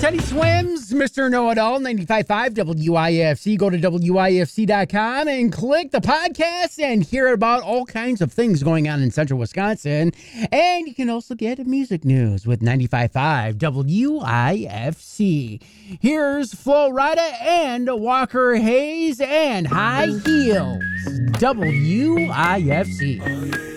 Teddy Swims, Mr. Know-It-All, 95.5 WIFC. Go to WIFC.com and click the podcast and hear about all kinds of things going on in central Wisconsin. And you can also get music news with 95.5 WIFC. Here's Flo Rida and Walker Hayes and High Heels, WIFC.